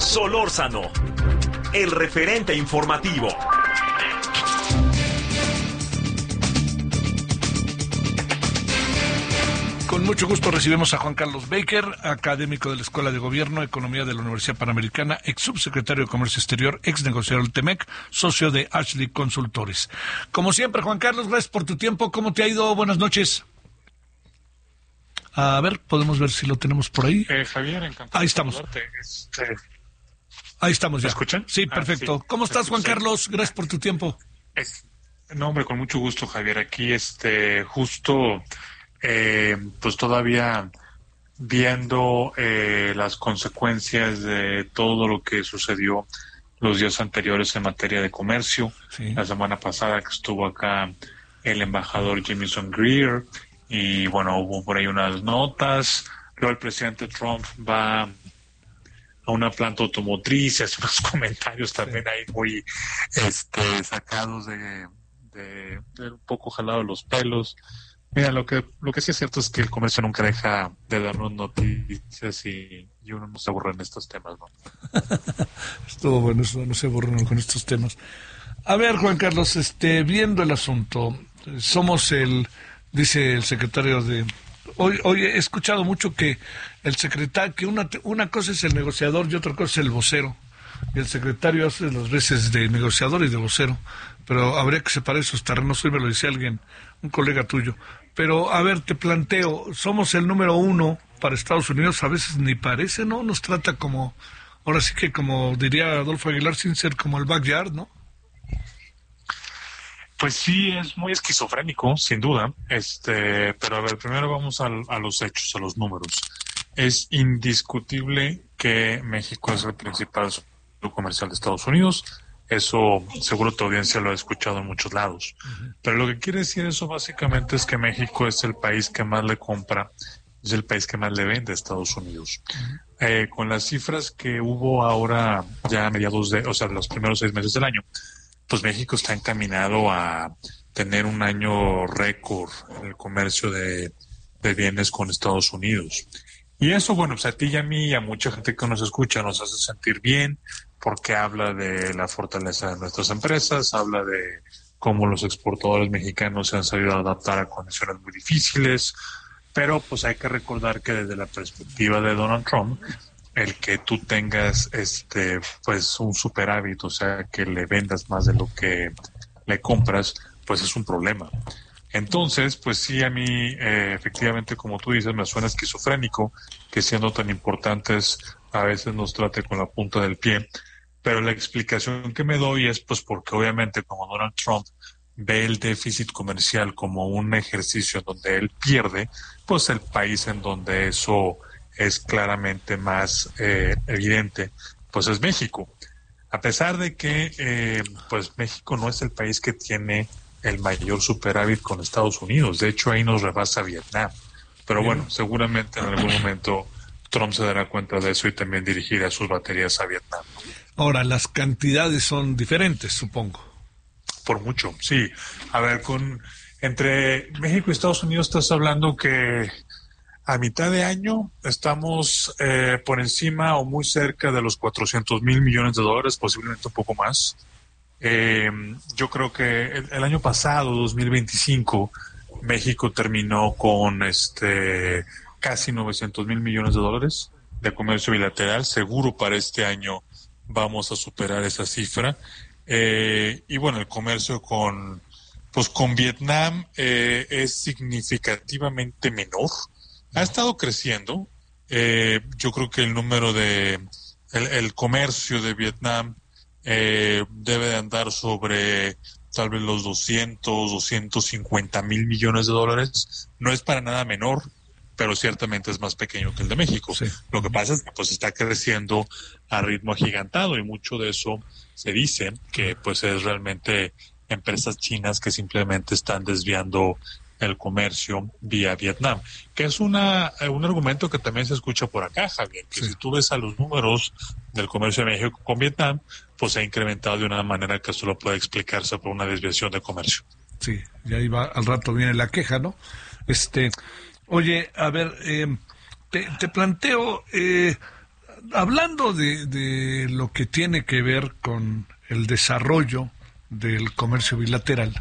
Solórzano, el referente informativo. Con mucho gusto recibimos a Juan Carlos Baker, académico de la Escuela de Gobierno, Economía de la Universidad Panamericana, ex subsecretario de Comercio Exterior, ex negociador del TEMEC, socio de Ashley Consultores. Como siempre, Juan Carlos, gracias por tu tiempo. ¿Cómo te ha ido? Buenas noches. A ver, podemos ver si lo tenemos por ahí. Javier, encantado. Ahí estamos. Ahí estamos ya. ¿Me escuchan? Sí, perfecto. Sí. ¿Cómo estás, Juan Carlos? Gracias por tu tiempo. No, hombre, con mucho gusto, Javier. Aquí, justo... pues todavía viendo las consecuencias de todo lo que sucedió los días anteriores en materia de comercio. Sí. La semana pasada que estuvo acá el embajador Jamieson Greer y bueno, hubo por ahí unas notas. Luego el presidente Trump va a una planta automotriz y hace unos comentarios también ahí muy sacados de un poco jalado de los pelos. Mira, lo que sí es cierto es que el comercio nunca deja de darnos noticias y uno no se aburre en estos temas, ¿no? Estuvo bueno, eso no se aburren con estos temas. A ver, Juan Carlos, viendo el asunto, dice el secretario de... Hoy he escuchado mucho que el secretario, que una cosa es el negociador y otra cosa es el vocero. Y el secretario hace las veces de negociador y de vocero. Pero habría que separar esos terrenos. Hoy me lo decía alguien, un colega tuyo. Pero, a ver, te planteo, somos el número 1 para Estados Unidos, a veces ni parece, ¿no? Nos trata como, ahora sí que como diría Adolfo Aguilar, sin ser como el backyard, ¿no? Pues sí, es muy esquizofrénico, sin duda. Pero a ver, primero vamos a los hechos, a los números. Es indiscutible que México es el principal socio comercial de Estados Unidos. Eso seguro tu audiencia lo ha escuchado en muchos lados. Pero lo que quiere decir eso básicamente es que México es el país que más le compra, es el país que más le vende a Estados Unidos. Con las cifras que hubo ahora ya a mediados los primeros 6 meses del año, pues México está encaminado a tener un año récord en el comercio de bienes con Estados Unidos. Y eso, bueno, pues a ti y a mí y a mucha gente que nos escucha nos hace sentir bien, porque habla de la fortaleza de nuestras empresas, habla de cómo los exportadores mexicanos se han sabido adaptar a condiciones muy difíciles, pero pues hay que recordar que desde la perspectiva de Donald Trump, el que tú tengas pues un superávit, o sea, que le vendas más de lo que le compras, pues es un problema. Entonces, pues sí, a mí efectivamente, como tú dices, me suena esquizofrénico que siendo tan importantes a veces nos trate con la punta del pie, pero la explicación que me doy es pues porque obviamente como Donald Trump ve el déficit comercial como un ejercicio donde él pierde, pues el país en donde eso es claramente más evidente, pues es México. A pesar de que pues México no es el país que tiene el mayor superávit con Estados Unidos. De hecho, ahí nos rebasa Vietnam. Pero bueno, seguramente en algún momento Trump se dará cuenta de eso y también dirigirá sus baterías a Vietnam. Ahora, las cantidades son diferentes, supongo. Por mucho, sí. A ver, entre México y Estados Unidos estás hablando que a mitad de año estamos por encima o muy cerca de los $400 mil millones, posiblemente un poco más. Yo creo que el año pasado, 2025, México terminó con casi $900 mil millones de comercio bilateral. Seguro para este año vamos a superar esa cifra. Y bueno, el comercio con Vietnam es significativamente menor. Ha estado creciendo. Yo creo que el número el comercio de Vietnam debe de andar sobre tal vez los 250 mil millones de dólares. No es para nada menor, pero ciertamente es más pequeño que el de México. Sí. Lo que pasa es que pues está creciendo a ritmo agigantado y mucho de eso se dice que pues es realmente empresas chinas que simplemente están desviando el comercio vía Vietnam, que es un argumento que también se escucha por acá, Javier, que si tú ves a los números del comercio de México con Vietnam, pues se ha incrementado de una manera que solo puede explicarse por una desviación de comercio. Sí, y ahí va, al rato viene la queja, ¿no? Oye, a ver, te planteo, hablando de lo que tiene que ver con el desarrollo del comercio bilateral,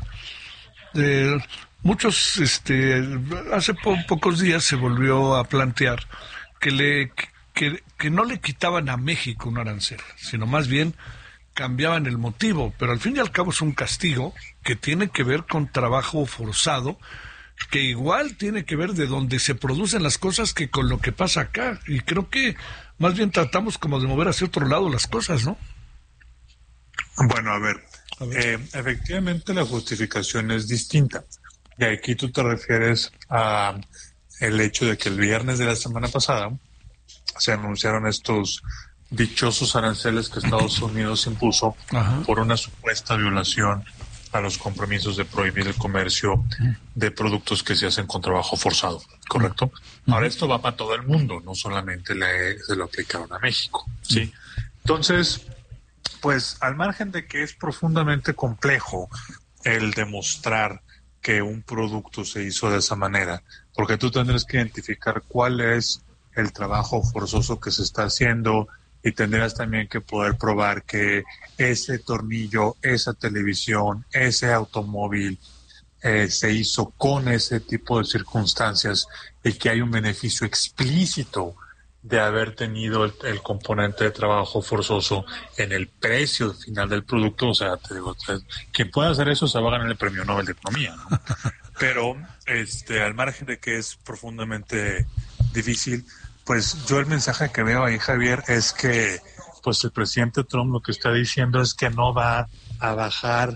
muchos, hace pocos días se volvió a plantear que no le quitaban a México un arancel, sino más bien cambiaban el motivo, pero al fin y al cabo es un castigo que tiene que ver con trabajo forzado, que igual tiene que ver de donde se producen las cosas que con lo que pasa acá, y creo que más bien tratamos como de mover hacia otro lado las cosas, ¿no? Bueno, a ver. Efectivamente la justificación es distinta. Y aquí tú te refieres a el hecho de que el viernes de la semana pasada se anunciaron estos dichosos aranceles que Estados Unidos impuso por una supuesta violación a los compromisos de prohibir el comercio de productos que se hacen con trabajo forzado, ¿correcto? Ahora esto va para todo el mundo, no solamente se lo aplicaron a México, ¿sí? Entonces, pues al margen de que es profundamente complejo el demostrar que un producto se hizo de esa manera, porque tú tendrás que identificar cuál es el trabajo forzoso que se está haciendo y tendrás también que poder probar que ese tornillo, esa televisión, ese automóvil se hizo con ese tipo de circunstancias y que hay un beneficio explícito de haber tenido el componente de trabajo forzoso en el precio final del producto. O sea, te digo, quien pueda hacer eso se va a ganar el premio Nobel de Economía, ¿no? Pero al margen de que es profundamente difícil, pues yo el mensaje que veo ahí, Javier, es que pues el presidente Trump lo que está diciendo es que no va a bajar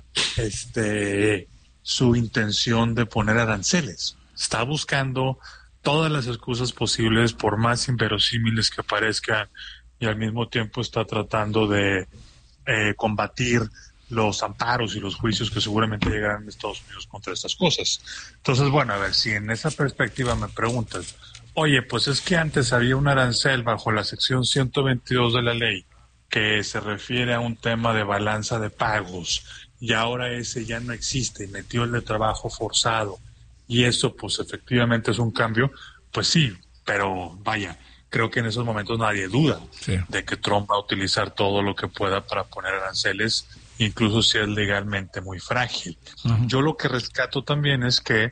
su intención de poner aranceles. Está buscando todas las excusas posibles, por más inverosímiles que parezcan, y al mismo tiempo está tratando de combatir los amparos y los juicios que seguramente llegarán en Estados Unidos contra estas cosas. Entonces, bueno, a ver, si en esa perspectiva me preguntas, oye, pues es que antes había un arancel bajo la sección 122 de la ley que se refiere a un tema de balanza de pagos, y ahora ese ya no existe, y metió el de trabajo forzado, y eso pues efectivamente es un cambio, pues sí, pero vaya, creo que en esos momentos nadie duda de que Trump va a utilizar todo lo que pueda para poner aranceles, incluso si es legalmente muy frágil. Yo lo que rescato también es que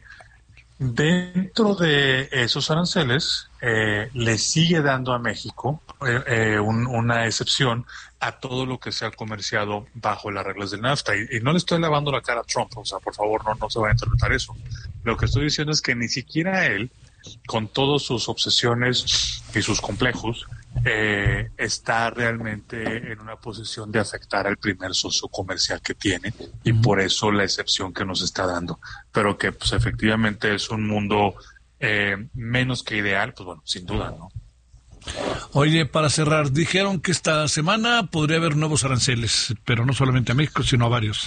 dentro de esos aranceles le sigue dando a México una excepción a todo lo que sea comerciado bajo las reglas del NAFTA. Y no le estoy lavando la cara a Trump, o sea, por favor, no se va a interpretar eso. Lo que estoy diciendo es que ni siquiera él, con todas sus obsesiones y sus complejos, está realmente en una posición de afectar al primer socio comercial que tiene, y por eso la excepción que nos está dando, pero que pues efectivamente es un mundo menos que ideal, pues bueno, sin duda, ¿no? Oye, para cerrar, dijeron que esta semana podría haber nuevos aranceles, pero no solamente a México, sino a varios.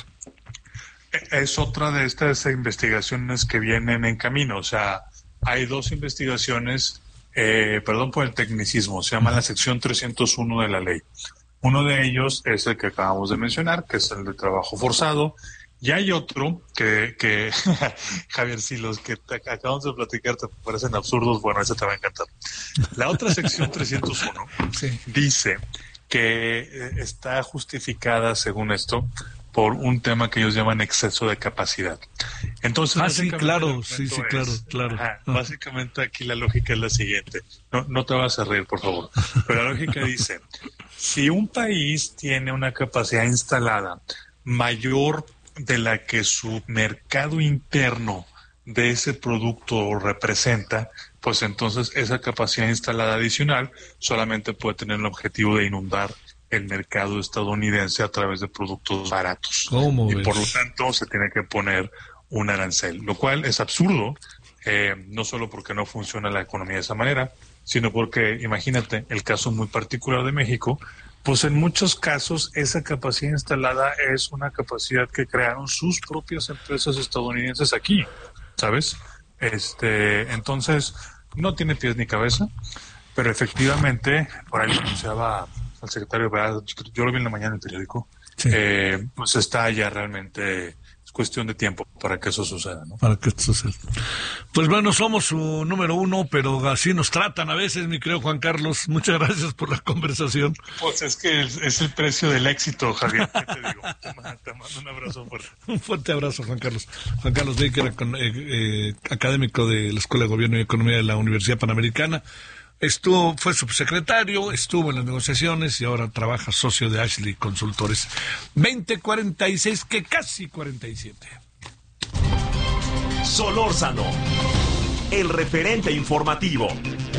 Es otra de estas investigaciones que vienen en camino. O sea, hay dos investigaciones, perdón por el tecnicismo, se llama la sección 301 de la ley. Uno de ellos es el que acabamos de mencionar, que es el de trabajo forzado, y hay otro que Javier, si los que acabamos de platicar te parecen absurdos, bueno, ese te va a encantar. La otra sección 301 dice que está justificada, según esto, por un tema que ellos llaman exceso de capacidad. Entonces, sí, claro, claro. Ajá, básicamente aquí la lógica es la siguiente. No te vas a reír, por favor. Pero la lógica dice, si un país tiene una capacidad instalada mayor de la que su mercado interno de ese producto representa, pues entonces esa capacidad instalada adicional solamente puede tener el objetivo de inundar el mercado estadounidense a través de productos baratos. ¿Cómo ves? Por lo tanto se tiene que poner un arancel, lo cual es absurdo, no solo porque no funciona la economía de esa manera, sino porque, imagínate, el caso muy particular de México, pues en muchos casos esa capacidad instalada es una capacidad que crearon sus propias empresas estadounidenses aquí, ¿sabes? Entonces, no tiene pies ni cabeza, pero efectivamente, por ahí lo anunciaba al secretario, ¿verdad? Yo lo vi en la mañana en el periódico, pues está ya realmente Es cuestión de tiempo para que eso suceda, ¿no? Para que esto suceda. Pues bueno, somos su número uno, pero así nos tratan a veces, mi querido Juan Carlos. Muchas gracias por la conversación. Pues es que es el precio del éxito, Javier. ¿Qué te digo? Te mando un abrazo fuerte. Un fuerte abrazo, Juan Carlos. Juan Carlos Baker, académico de la Escuela de Gobierno y Economía de la Universidad Panamericana. Fue subsecretario, estuvo en las negociaciones y ahora trabaja socio de Ashley Consultores. 2046, que casi 47. Solórzano, el referente informativo.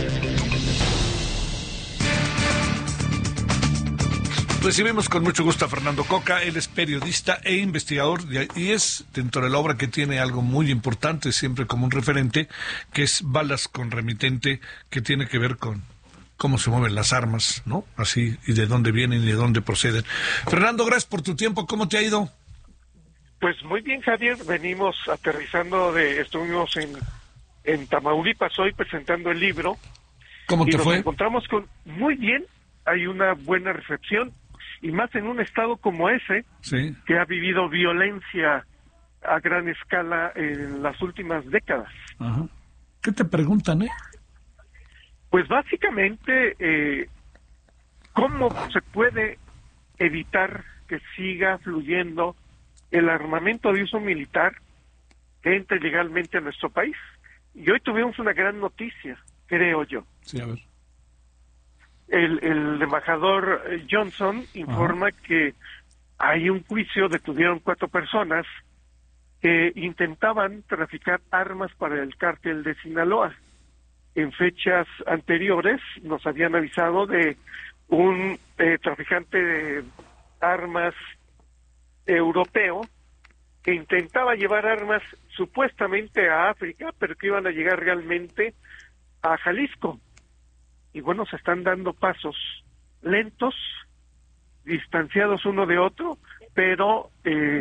Recibimos con mucho gusto a Fernando Coca. Él es periodista e investigador y es, dentro de la obra que tiene algo muy importante, siempre como un referente, que es Balas con Remitente, que tiene que ver con cómo se mueven las armas, ¿no? Así, y de dónde vienen y de dónde proceden. Fernando, gracias por tu tiempo. ¿Cómo te ha ido? Pues muy bien, Javier. Venimos aterrizando estuvimos en Tamaulipas hoy presentando el libro. ¿Cómo te fue? Nos encontramos con muy bien. Hay una buena recepción. Y más en un estado como ese, sí, que ha vivido violencia a gran escala en las últimas décadas. Ajá. ¿Qué te preguntan, Pues básicamente, ¿cómo se puede evitar que siga fluyendo el armamento de uso militar que entre legalmente a nuestro país? Y hoy tuvimos una gran noticia, creo yo. Sí, a ver. El embajador Johnson informa que hay un juicio, detuvieron 4 personas que intentaban traficar armas para el cártel de Sinaloa. En fechas anteriores nos habían avisado de un traficante de armas europeo que intentaba llevar armas supuestamente a África, pero que iban a llegar realmente a Jalisco. Y bueno, se están dando pasos lentos, distanciados uno de otro, pero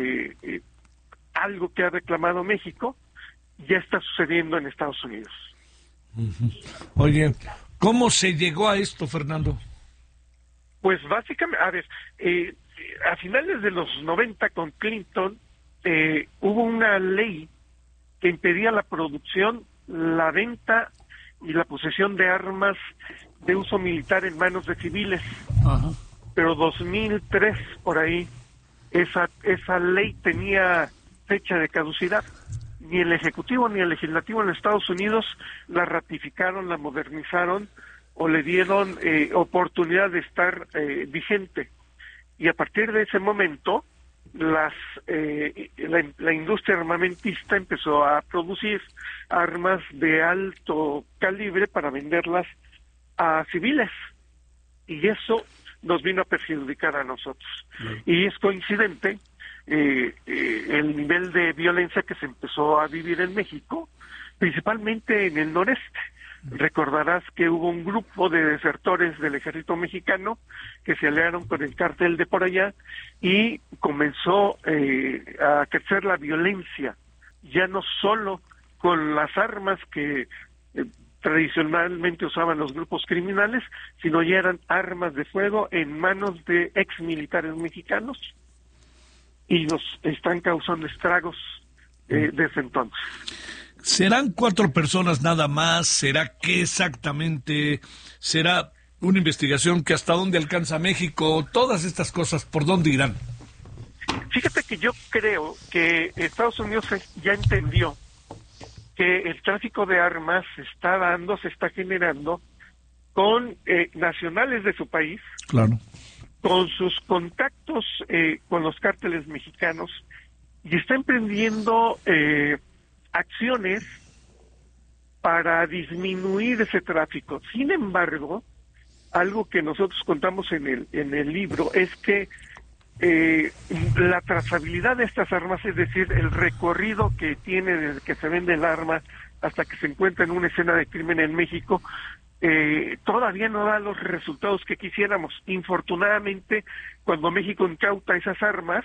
algo que ha reclamado México ya está sucediendo en Estados Unidos. Oye, ¿cómo se llegó a esto, Fernando? Pues básicamente, a ver, a finales de los 90 con Clinton hubo una ley que impedía la producción, la venta y la posesión de armas de uso militar en manos de civiles. Ajá. Pero 2003, por ahí, esa ley tenía fecha de caducidad. Ni el Ejecutivo ni el Legislativo en Estados Unidos la ratificaron, la modernizaron o le dieron oportunidad de estar vigente. Y a partir de ese momento, la industria armamentista empezó a producir armas de alto calibre para venderlas a civiles, y eso nos vino a perjudicar a nosotros. Y es coincidente el nivel de violencia que se empezó a vivir en México, principalmente en el noreste. Recordarás que hubo un grupo de desertores del ejército mexicano que se aliaron con el cártel de por allá y comenzó a crecer la violencia, ya no solo con las armas que tradicionalmente usaban los grupos criminales, sino ya eran armas de fuego en manos de exmilitares mexicanos, y nos están causando estragos desde entonces. ¿Serán 4 personas nada más? ¿Será qué exactamente? ¿Será una investigación que hasta dónde alcanza México? Todas estas cosas, ¿por dónde irán? Fíjate que yo creo que Estados Unidos ya entendió que el tráfico de armas se está generando con nacionales de su país, claro, con sus contactos con los cárteles mexicanos, y está emprendiendo acciones para disminuir ese tráfico. Sin embargo, algo que nosotros contamos en el libro es que la trazabilidad de estas armas, es decir, el recorrido que tiene desde que se vende el arma hasta que se encuentra en una escena de crimen en México, todavía no da los resultados que quisiéramos. Infortunadamente, cuando México incauta esas armas,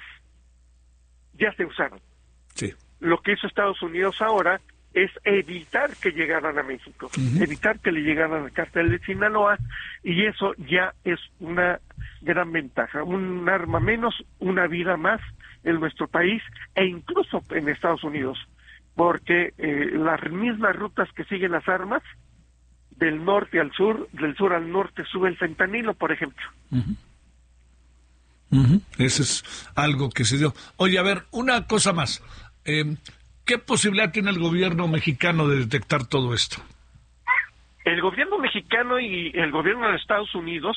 ya se usaron. Sí. Lo que hizo Estados Unidos ahora es evitar que llegaran a México, evitar que le llegaran al cártel de Sinaloa, y eso ya es una gran ventaja. Un arma menos, una vida más en nuestro país e incluso en Estados Unidos, porque las mismas rutas que siguen las armas, del norte al sur, del sur al norte, sube el fentanilo, por ejemplo. Eso es algo que se dio. Oye, a ver, una cosa más. ¿Qué posibilidad tiene el gobierno mexicano de detectar todo esto? El gobierno mexicano y el gobierno de Estados Unidos,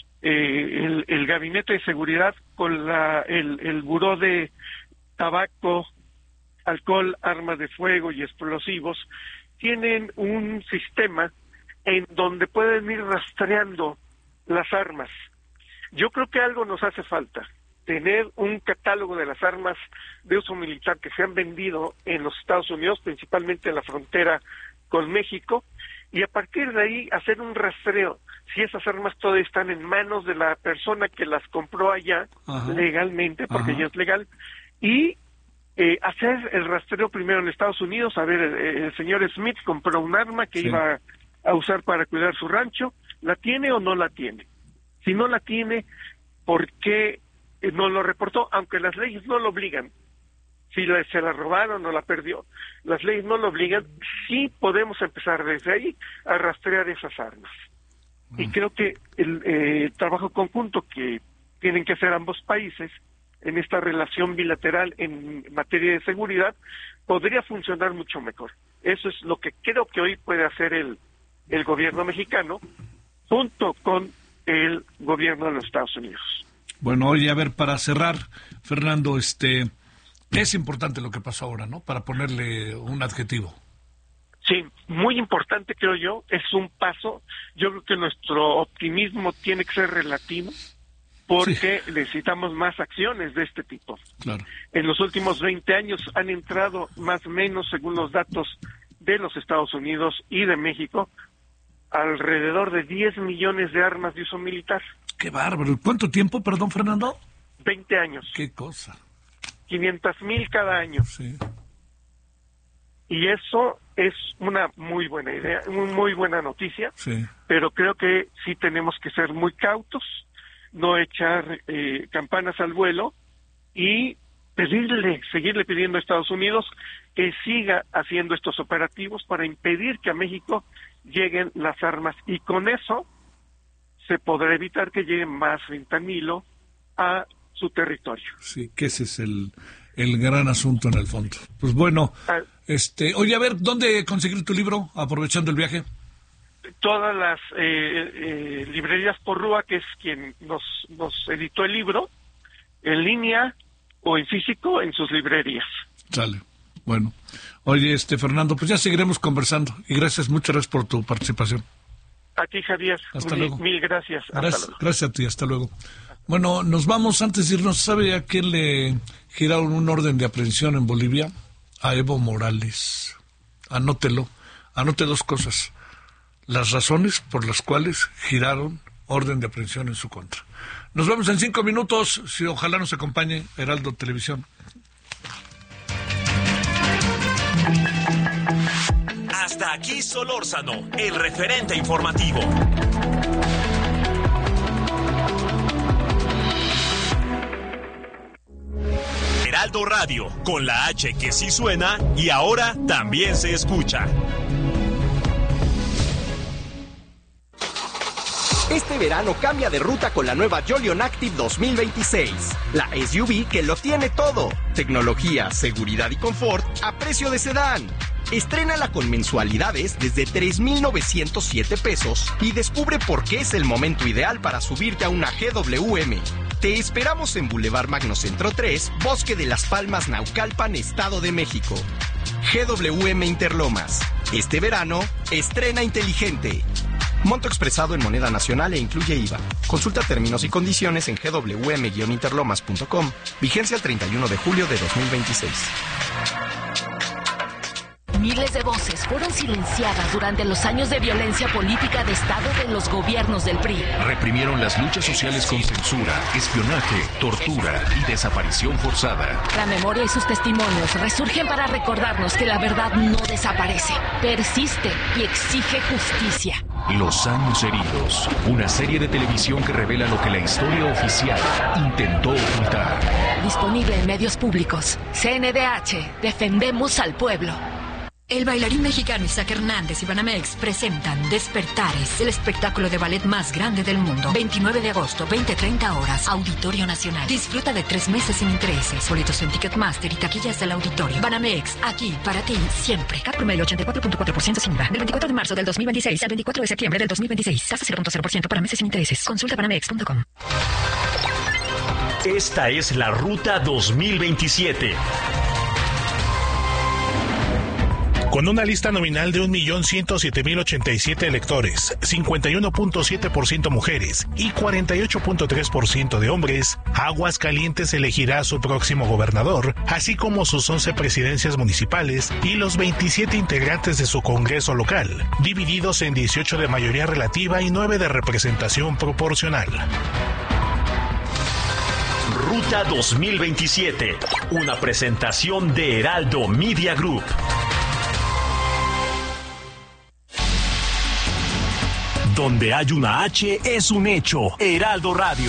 el Gabinete de Seguridad con el Buró de Tabaco, Alcohol, Armas de Fuego y Explosivos, tienen un sistema en donde pueden ir rastreando las armas. Yo creo que algo nos hace falta, tener un catálogo de las armas de uso militar que se han vendido en los Estados Unidos, principalmente en la frontera con México, y a partir de ahí hacer un rastreo, si esas armas todavía están en manos de la persona que las compró allá legalmente, porque ya es legal, y hacer el rastreo primero en Estados Unidos. A ver, el señor Smith compró un arma que iba a usar para cuidar su rancho, ¿la tiene o no la tiene? Si no la tiene, ¿por qué no lo reportó? Aunque las leyes no lo obligan. Si se la robaron o la perdió, las leyes no lo obligan. Sí podemos empezar desde ahí a rastrear esas armas. Y creo que el trabajo conjunto que tienen que hacer ambos países en esta relación bilateral en materia de seguridad podría funcionar mucho mejor. Eso es lo que creo que hoy puede hacer el gobierno mexicano junto con el gobierno de los Estados Unidos. Bueno, oye, a ver, para cerrar, Fernando, es importante lo que pasó ahora, ¿no? Para ponerle un adjetivo. Sí, muy importante, creo yo, es un paso. Yo creo que nuestro optimismo tiene que ser relativo, porque necesitamos más acciones de este tipo. Claro. En los últimos 20 años han entrado más o menos, según los datos de los Estados Unidos y de México, alrededor de 10 millones de armas de uso militar. ¡Qué bárbaro! ¿Cuánto tiempo, perdón, Fernando? 20 años. ¡Qué cosa! 500,000 cada año. Sí. Y eso es una muy buena idea, una muy buena noticia, Sí. Pero creo que sí tenemos que ser muy cautos, no echar campanas al vuelo y seguirle pidiendo a Estados Unidos que siga haciendo estos operativos para impedir que a México lleguen las armas, y con eso se podrá evitar que llegue más fentanilo a su territorio. Sí, que ese es el gran asunto en el fondo. Pues bueno, oye, a ver, ¿dónde conseguir tu libro, aprovechando el viaje? Todas las librerías Porrúa, que es quien nos editó el libro, en línea o en físico en sus librerías. Sale. Bueno, oye, Fernando, pues ya seguiremos conversando, y muchas gracias por tu participación. A ti, Javier. Hasta luego. Mil gracias. Gracias a ti, hasta luego. Bueno, nos vamos. Antes de irnos, ¿sabe a quién le giraron un orden de aprehensión en Bolivia? A Evo Morales. Anótelo. Anote dos cosas: las razones por las cuales giraron orden de aprehensión en su contra. Nos vemos en 5 minutos, si ojalá nos acompañe Heraldo Televisión. Hasta aquí Solórzano, el referente informativo. Heraldo Radio, con la H que sí suena y ahora también se escucha. Este verano cambia de ruta con la nueva Jolion Active 2026. La SUV que lo tiene todo. Tecnología, seguridad y confort a precio de sedán. Estrénala con mensualidades desde 3,907 pesos y descubre por qué es el momento ideal para subirte a una GWM. Te esperamos en Boulevard Magno Centro 3, Bosque de las Palmas, Naucalpan, Estado de México. GWM Interlomas. Este verano, estrena inteligente. Monto expresado en moneda nacional e incluye IVA. Consulta términos y condiciones en gwm-interlomas.com. Vigencia el 31 de julio de 2026. Miles de voces fueron silenciadas durante los años de violencia política de Estado de los gobiernos del PRI. Reprimieron las luchas sociales con censura, espionaje, tortura y desaparición forzada. La memoria y sus testimonios resurgen para recordarnos que la verdad no desaparece, persiste y exige justicia. Los años heridos, una serie de televisión que revela lo que la historia oficial intentó ocultar. Disponible en medios públicos. CNDH, defendemos al pueblo. El bailarín mexicano Isaac Hernández y Banamex presentan Despertares, el espectáculo de ballet más grande del mundo. 29 de agosto, 20:30 horas, Auditorio Nacional. Disfruta de 3 meses sin intereses. Boletos en Ticketmaster y taquillas del auditorio. Banamex, aquí para ti siempre. CAT promedio 84.4% sin IVA. Del 24 de marzo del 2026 al 24 de septiembre del 2026. Tasa 0.0% para meses sin intereses. Consulta banamex.com. Esta es la Ruta 2027. Con una lista nominal de 1.107.087 electores, 51.7% mujeres y 48.3% de hombres, Aguascalientes elegirá a su próximo gobernador, así como sus 11 presidencias municipales y los 27 integrantes de su Congreso local, divididos en 18 de mayoría relativa y 9 de representación proporcional. Ruta 2027, una presentación de Heraldo Media Group. Donde hay una H es un hecho. Heraldo Radio.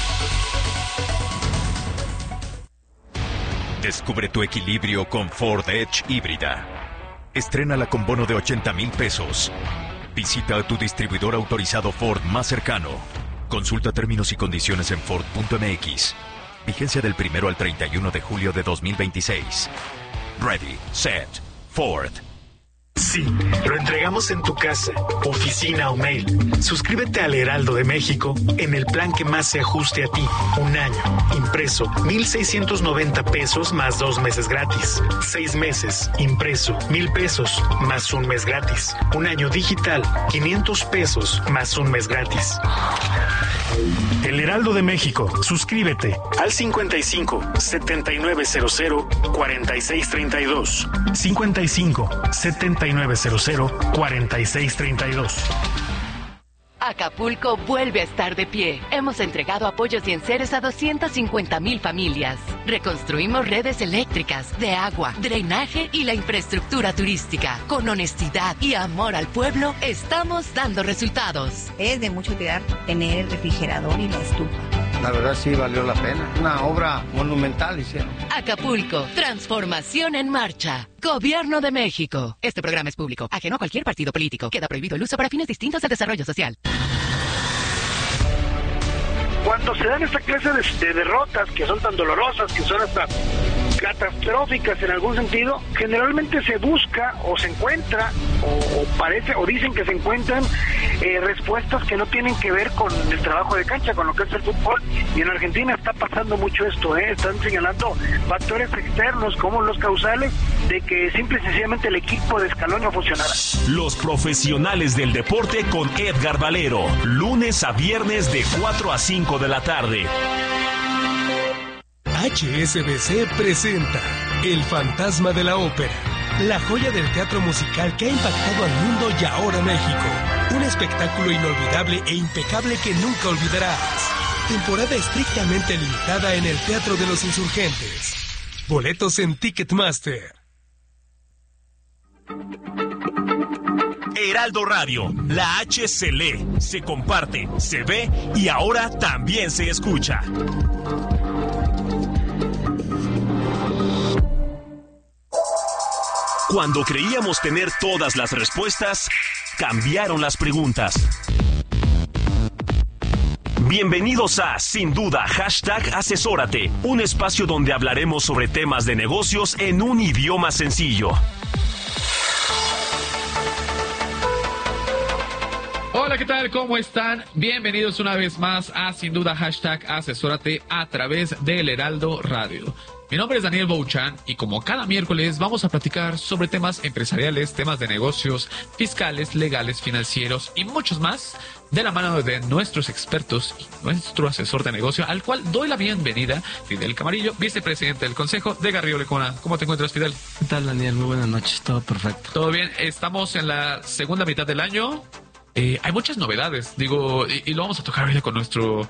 Descubre tu equilibrio con Ford Edge híbrida. Estrénala con bono de 80,000 pesos. Visita a tu distribuidor autorizado Ford más cercano. Consulta términos y condiciones en Ford.mx. Vigencia del 1 al 31 de julio de 2026. Ready, set, Ford. Sí, lo entregamos en tu casa, oficina o mail. Suscríbete al Heraldo de México en el plan que más se ajuste a ti. Un año, impreso, 1,690 pesos más 2 meses gratis. 6 meses, impreso, 1,000 pesos más 1 mes gratis. Un año digital, 500 pesos más 1 mes gratis. El Heraldo de México. Suscríbete al 55 7900 4632. 55 7900 4632. Acapulco vuelve a estar de pie. Hemos entregado apoyos y enseres a 250,000 familias. Reconstruimos redes eléctricas, de agua, drenaje y la infraestructura turística. Con honestidad y amor al pueblo, estamos dando resultados. Es de mucha utilidad tener el refrigerador y la estufa. La verdad sí valió la pena. Una obra monumental hicieron. Acapulco, transformación en marcha. Gobierno de México. Este programa es público, ajeno a cualquier partido político. Queda prohibido el uso para fines distintos al desarrollo social. Cuando se dan esta clase de derrotas que son tan dolorosas, que son hasta catastróficas en algún sentido, generalmente se busca o se encuentra o parece o dicen que se encuentran respuestas que no tienen que ver con el trabajo de cancha, con lo que es el fútbol, y en Argentina está pasando mucho esto, están señalando factores externos como los causales de que simple y sencillamente el equipo de Scaloni no funcionara. Los profesionales del deporte con Edgar Valero, lunes a viernes de 4 a 5 de la tarde. HSBC presenta El Fantasma de la Ópera, la joya del teatro musical que ha impactado al mundo y ahora México. Un espectáculo inolvidable e impecable que nunca olvidarás. Temporada estrictamente limitada en el Teatro de los Insurgentes. Boletos en Ticketmaster. Heraldo Radio, la H se lee, se comparte, se ve y ahora también se escucha. Cuando creíamos tener todas las respuestas, cambiaron las preguntas. Bienvenidos a, sin duda, #Asesórate, un espacio donde hablaremos sobre temas de negocios en un idioma sencillo. Hola, ¿qué tal? ¿Cómo están? Bienvenidos una vez más a Sin Duda #Asesórate a través del Heraldo Radio. Mi nombre es Daniel Bouchan y como cada miércoles vamos a platicar sobre temas empresariales, temas de negocios, fiscales, legales, financieros y muchos más de la mano de nuestros expertos y nuestro asesor de negocio, al cual doy la bienvenida, Fidel Camarillo, vicepresidente del Consejo de Garrido Lecona. ¿Cómo te encuentras, Fidel? ¿Qué tal, Daniel? Muy buenas noches, todo perfecto. Todo bien, estamos en la segunda mitad del año. Hay muchas novedades, digo, y lo vamos a tocar ahorita con nuestro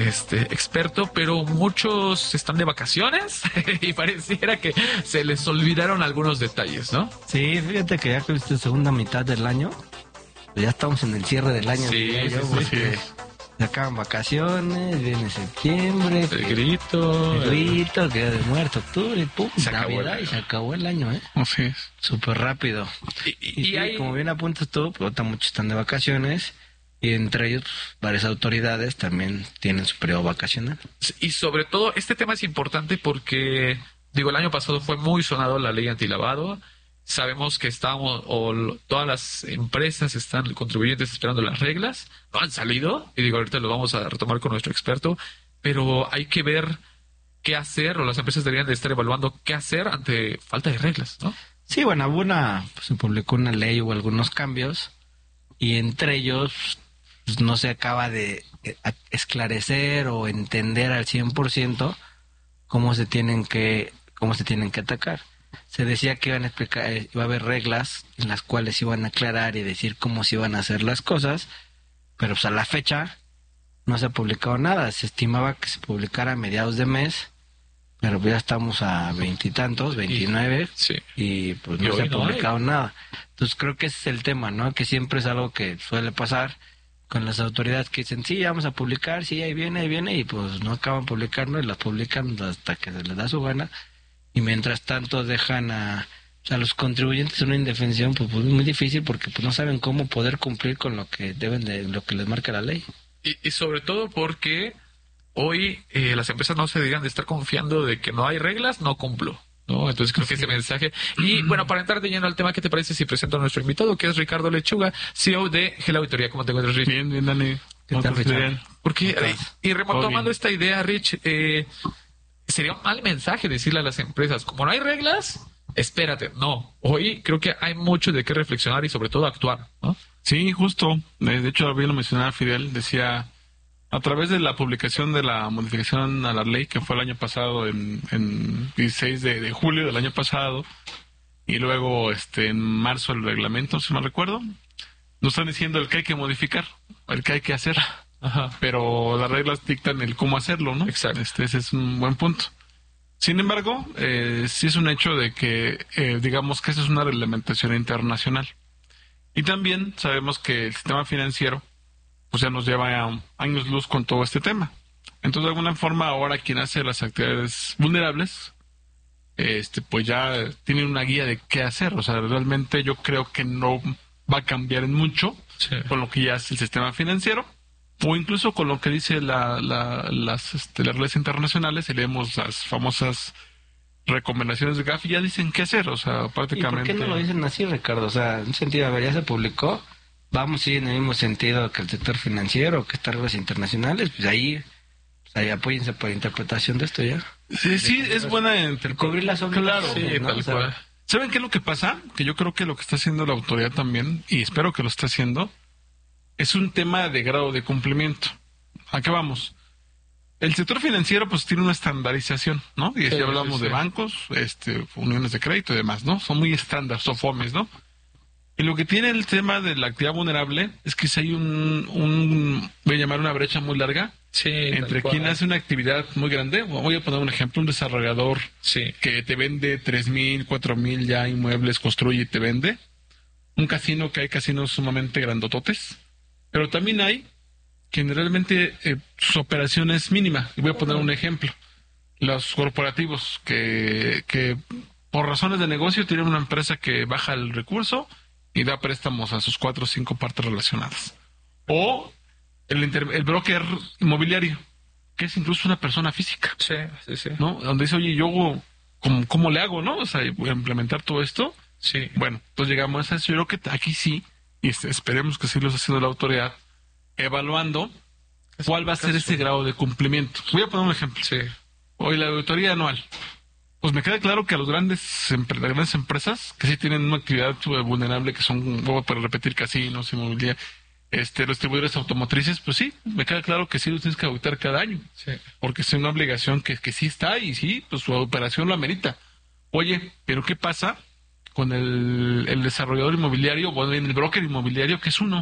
experto, pero muchos están de vacaciones y pareciera que se les olvidaron algunos detalles, ¿no? Sí, fíjate que ya que es la segunda mitad del año, pues ya estamos en el cierre del año. Sí, porque se acaban vacaciones, viene septiembre, el grito, el Día de Muertos, octubre, pum, se Navidad acabó y se acabó el año, ¿eh? Así es. Súper rápido. Y sí, hay... como bien apuntas tú, pues ahorita muchos están de vacaciones y entre ellos varias autoridades también tienen su periodo vacacional. Y sobre todo este tema es importante porque, digo, el año pasado fue muy sonado la ley antilavado. Sabemos que todas las empresas están, contribuyentes, esperando las reglas. No han salido, y digo, ahorita lo vamos a retomar con nuestro experto, pero hay que ver qué hacer, o las empresas deberían de estar evaluando qué hacer ante falta de reglas, ¿no? Sí, bueno, pues se publicó una ley o algunos cambios, y entre ellos pues, no se acaba de esclarecer o entender al 100% cómo se tienen que atacar. Se decía que iba a haber reglas en las cuales iban a aclarar y decir cómo se iban a hacer las cosas, pero pues a la fecha no se ha publicado nada. Se estimaba que se publicara a mediados de mes, pero ya estamos a 20 y tantos, 29, y pues no se ha publicado nada. Entonces creo que ese es el tema, ¿no? Que siempre es algo que suele pasar con las autoridades que dicen, sí, vamos a publicar, sí, ahí viene, y pues no acaban publicando y las publican hasta que se les da su gana. Y mientras tanto dejan a los contribuyentes en una indefensión, pues es muy difícil porque pues no saben cómo poder cumplir con lo que lo que les marca la ley. Y sobre todo porque hoy las empresas no se deberían de estar confiando de que no hay reglas, no cumplo, ¿no? Entonces creo que ese mensaje. Y bueno, para entrar de lleno al tema, ¿qué te parece si presento a nuestro invitado, que es Ricardo Lechuga, CEO de GEL Auditoría? ¿Cómo te encuentras, Rich? Bien, Dani. ¿Qué tal, Richard? Porque, y retomando esta idea, Rich, sería un mal mensaje decirle a las empresas, como no hay reglas, espérate. No, hoy creo que hay mucho de qué reflexionar y sobre todo actuar, ¿no? Sí, justo. De hecho, bien lo mencionaba Fidel, decía, a través de la publicación de la modificación a la ley, que fue el año pasado, en 16 de julio del año pasado, y luego en marzo el reglamento, si no recuerdo, nos están diciendo el que hay que modificar, el que hay que hacer. Ajá. Pero las reglas dictan el cómo hacerlo, ¿no? Exacto. Ese es un buen punto. Sin embargo, sí es un hecho de que, digamos que esa es una reglamentación internacional. Y también sabemos que el sistema financiero, pues ya nos lleva años luz con todo este tema. Entonces, de alguna forma, ahora quien hace las actividades vulnerables, pues ya tiene una guía de qué hacer. O sea, realmente yo creo que no va a cambiar en mucho con lo que ya hace el sistema financiero. O incluso con lo que dice las leyes internacionales, y leemos las famosas recomendaciones de Gafi, ya dicen qué hacer, o sea, prácticamente... ¿Y por qué no lo dicen así, Ricardo? O sea, en un sentido, a ver, ya se publicó, vamos a ir en el mismo sentido que el sector financiero, que estas reglas internacionales, pues ahí apóyense por interpretación de esto ya. Sí, es buena cubrir las obligaciones. Claro, sí, ¿no? tal cual. ¿Saben qué es lo que pasa? Que yo creo que lo que está haciendo la autoridad también, y espero que lo esté haciendo, es un tema de grado de cumplimiento. ¿A qué vamos? El sector financiero pues tiene una estandarización, ¿no? Y si hablamos de bancos, uniones de crédito y demás, ¿no? Son muy estándar, son FOMES, ¿no? Y lo que tiene el tema de la actividad vulnerable es que si hay voy a llamar una brecha muy larga entre quien hace una actividad muy grande. Voy a poner un ejemplo, un desarrollador que te vende 3,000, 4,000 ya inmuebles, construye y te vende. Un casino, que hay casinos sumamente grandototes. Pero también hay quien realmente su operación es mínima. Y voy a poner un ejemplo. Los corporativos que por razones de negocio tienen una empresa que baja el recurso y da préstamos a sus 4 o 5 partes relacionadas. O el broker inmobiliario, que es incluso una persona física. Sí. ¿No? Donde dice, oye, yo, ¿cómo le hago, no? O sea, voy a implementar todo esto. Sí. Bueno, pues llegamos a eso. Yo creo que aquí sí y esperemos que sí lo está haciendo la autoridad, evaluando cuál va a ser ese grado de cumplimiento. Voy a poner un ejemplo. Hoy la auditoría anual. Pues me queda claro que a las grandes empresas que sí tienen una actividad vulnerable, que son, voy a repetir, casinos, inmobiliaria, los distribuidores automotrices, pues sí, me queda claro que sí los tienes que auditar cada año. Porque es una obligación que sí está y sí, pues su operación lo amerita. Oye, pero ¿qué pasa con el desarrollador inmobiliario, o el broker inmobiliario, que es uno?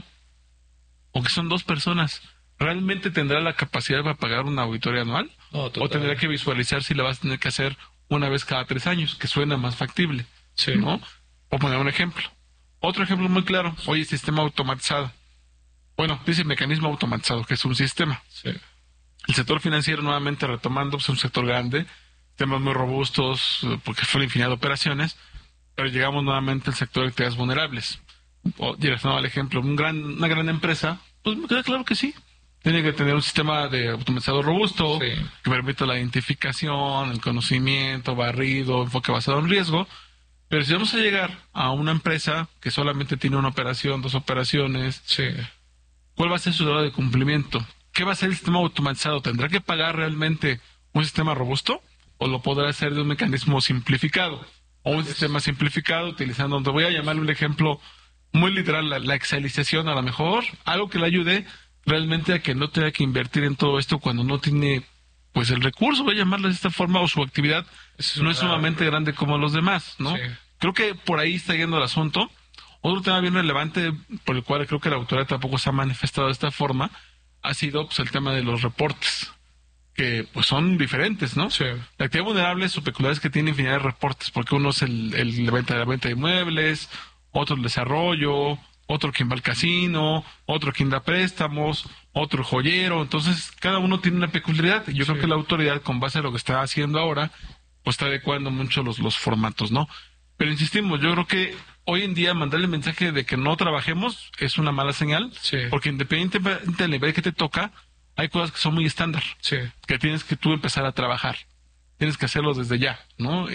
O que son dos personas. ¿Realmente tendrá la capacidad para pagar una auditoría anual? ¿O tendrá que visualizar si la vas a tener que hacer una vez cada 3 años, que suena más factible? ¿No? Voy a poner un ejemplo. Otro ejemplo muy claro. Oye, sistema automatizado. Bueno, dice mecanismo automatizado, que es un sistema. El sector financiero, nuevamente retomando, es un sector grande, temas muy robustos, porque fue la infinidad de operaciones, pero llegamos nuevamente al sector de actividades vulnerables. Direccionado al ejemplo, una gran empresa, pues me queda claro que sí. Tiene que tener un sistema de automatizado robusto, que permita la identificación, el conocimiento, barrido, enfoque basado en riesgo. Pero si vamos a llegar a una empresa que solamente tiene una operación, 2 operaciones, ¿cuál va a ser su grado de cumplimiento? ¿Qué va a ser el sistema automatizado? ¿Tendrá que pagar realmente un sistema robusto? ¿O lo podrá hacer de un mecanismo simplificado? O un sistema simplificado utilizando, te voy a llamarle un ejemplo muy literal, la excelización a lo mejor, algo que le ayude realmente a que no tenga que invertir en todo esto cuando no tiene pues el recurso, voy a llamarlo de esta forma, o su actividad no es sumamente grande como los demás, ¿no? Creo que por ahí está yendo el asunto. Otro tema bien relevante, por el cual creo que la autoridad tampoco se ha manifestado de esta forma, ha sido pues el tema de los reportes, que pues son diferentes, ¿no? La actividad vulnerable, su peculiaridad es que tiene infinidad de reportes, porque uno es la venta de inmuebles, otro el desarrollo, otro quien va al casino, otro quien da préstamos, otro joyero. Entonces, cada uno tiene una peculiaridad. Yo creo que la autoridad, con base a lo que está haciendo ahora, pues está adecuando mucho los formatos, ¿no? Pero insistimos, yo creo que hoy en día mandarle el mensaje de que no trabajemos es una mala señal, porque independientemente del nivel que te toca, hay cosas que son muy estándar, que tienes que tú empezar a trabajar. Tienes que hacerlo desde ya, ¿no?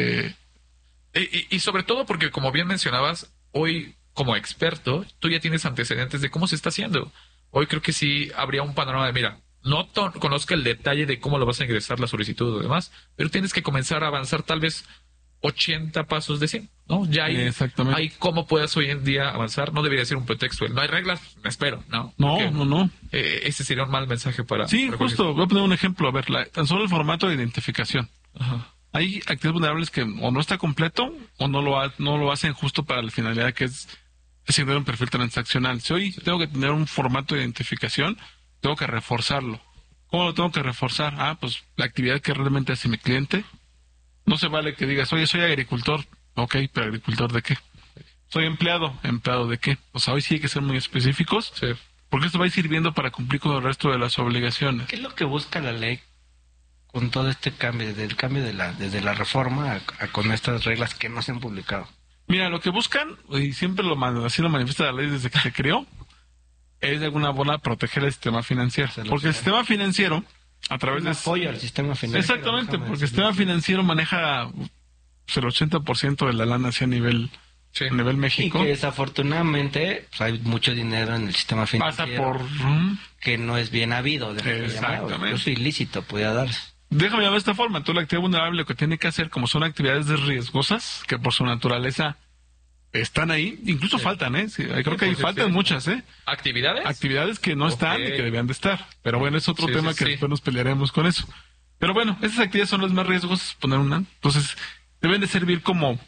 Y sobre todo porque, como bien mencionabas, hoy como experto, tú ya tienes antecedentes de cómo se está haciendo. Hoy creo que sí habría un panorama de, mira, no conozco el detalle de cómo lo vas a ingresar la solicitud o demás, pero tienes que comenzar a avanzar tal vez 80 pasos de 100, ¿no? Ya hay cómo puedas hoy en día avanzar. No debería ser un pretexto. No hay reglas, me espero, ¿no? No. Ese sería un mal mensaje para... Sí, justo. Voy a poner un ejemplo. A ver, tan solo el formato de identificación. Hay actividades vulnerables que o no está completo o no lo hacen justo para la finalidad que es asignar un perfil transaccional. Si hoy tengo que tener un formato de identificación, tengo que reforzarlo. ¿Cómo lo tengo que reforzar? Pues la actividad que realmente hace mi cliente. No se vale que digas, oye, soy agricultor. Ok, pero ¿agricultor de qué? Soy empleado. ¿Empleado de qué? O sea, hoy sí hay que ser muy específicos. Porque esto va a ir sirviendo para cumplir con el resto de las obligaciones. ¿Qué es lo que busca la ley con todo este cambio, desde la reforma con estas reglas que no se han publicado? Mira, lo que buscan, y siempre así lo manifiesta la ley desde que se creó, es de alguna forma proteger el sistema financiero. Porque el sistema financiero, a través de... apoyo al sistema financiero. Exactamente, porque el sistema financiero maneja el 80% de la lana hacia nivel México. Y que desafortunadamente pues, hay mucho dinero en el sistema financiero que no es bien habido. Exactamente. Incluso ilícito puede darse. Déjame llamar de esta forma. Entonces la actividad vulnerable lo que tiene que hacer, como son actividades riesgosas, que por su naturaleza están ahí, incluso faltan, creo que ahí faltan muchas, Actividades que no están y que debían de estar. Pero bueno, es otro tema que después nos pelearemos con eso. Pero bueno, esas actividades son las más riesgosas, poner una. Entonces, deben de servir como